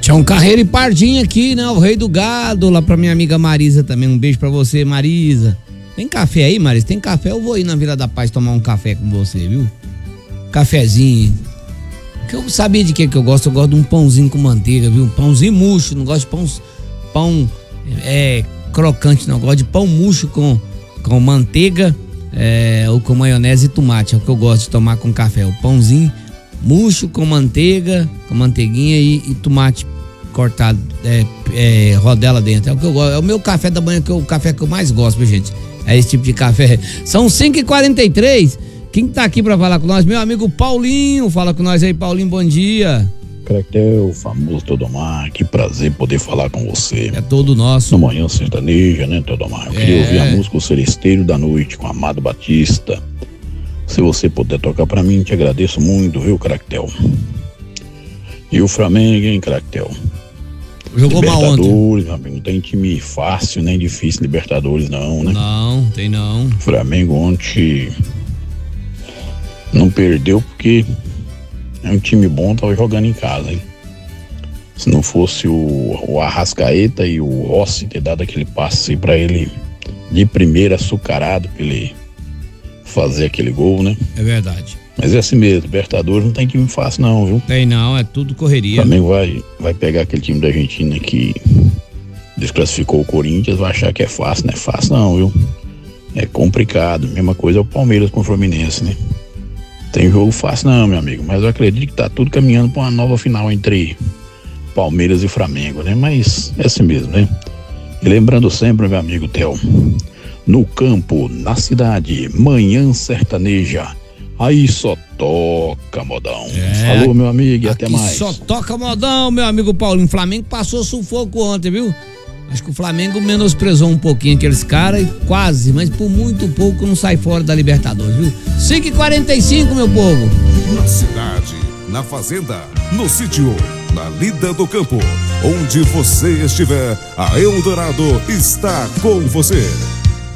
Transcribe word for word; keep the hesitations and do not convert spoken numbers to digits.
Tião Carreiro e Pardinho aqui, né? O rei do gado, lá pra minha amiga Marisa também. Um beijo pra você, Marisa. Tem café aí, Marisa? Tem café? Eu vou ir na Vila da Paz tomar um café com você, viu? Cafezinho. Que eu sabia de que que eu gosto? Eu gosto de um pãozinho com manteiga, viu? Pãozinho murcho, não gosto de pão, pão é, crocante, não. Eu gosto de pão murcho com, com manteiga é, ou com maionese e tomate. É o que eu gosto de tomar com café. O pãozinho murcho com manteiga, com manteiguinha e, e tomate cortado, é, é, rodela dentro. É o que eu gosto. É o meu café da manhã, que é o café que eu mais gosto, viu, gente? É esse tipo de café. São cinco e quarenta e três. Quem tá aqui pra falar com nós? Meu amigo Paulinho. Fala com nós aí, Paulinho. Bom dia. Cractel, famoso Teodomar. Que prazer poder falar com você. É todo nosso. Na manhã sertaneja, né, Teodomar? Eu é. queria ouvir a música O Celesteiro da Noite com Amado Batista. Se você puder tocar pra mim, te agradeço muito, viu, Cractel? E o Flamengo, hein, Cractel? Jogou mal ontem. Libertadores, meu amigo, não tem time fácil nem difícil Libertadores não, né? Não, tem não. Flamengo ontem não perdeu porque é um time bom, tava jogando em casa, hein? Se não fosse o, o Arrascaeta e o Rossi ter dado aquele passe pra ele de primeira açucarado pra ele fazer aquele gol, né? É verdade. Mas é assim mesmo, Libertadores não tem time fácil não, viu? Tem não, é tudo correria. Também vai, vai pegar aquele time da Argentina que desclassificou o Corinthians, vai achar que é fácil, não é fácil não, viu? É complicado, mesma coisa é o Palmeiras com o Fluminense, né? Tem jogo fácil não, meu amigo, mas eu acredito que tá tudo caminhando para uma nova final entre Palmeiras e Flamengo, né? Mas é assim mesmo, né? E lembrando sempre, meu amigo Theo, no campo, na cidade, manhã sertaneja, aí só toca modão. É, falou, meu amigo, e até mais. Só toca modão, meu amigo Paulinho. O Flamengo passou sufoco ontem, viu? Acho que o Flamengo menosprezou um pouquinho aqueles caras, quase, mas por muito pouco não sai fora da Libertadores, viu? cinco e quarenta e cinco, meu povo. Na cidade, na fazenda, no sítio, na lida do campo, onde você estiver, a Eldorado está com você.